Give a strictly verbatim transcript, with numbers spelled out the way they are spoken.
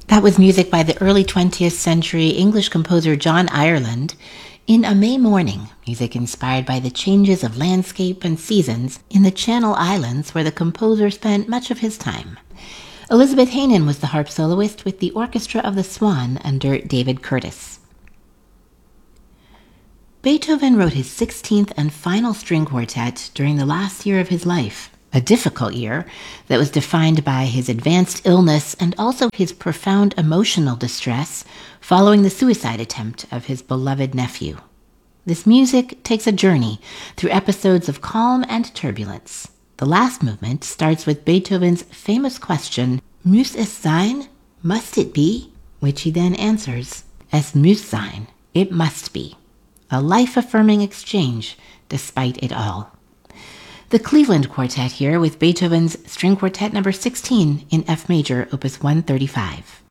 That was music by the early twentieth century English composer John Ireland. In A May Morning, music inspired by the changes of landscape and seasons in the Channel Islands where the composer spent much of his time. Elizabeth Heynen was the harp soloist with the Orchestra of the Swan under David Curtis. Beethoven wrote his sixteenth and final string quartet during the last year of his life, a difficult year that was defined by his advanced illness and also his profound emotional distress following the suicide attempt of his beloved nephew. This music takes a journey through episodes of calm and turbulence. The last movement starts with Beethoven's famous question, "Muss es sein? Must it be?" which he then answers, "Es muss sein, it must be." A life-affirming exchange despite it all. The Cleveland Quartet here with Beethoven's String Quartet number sixteen in F major, opus one thirty-five.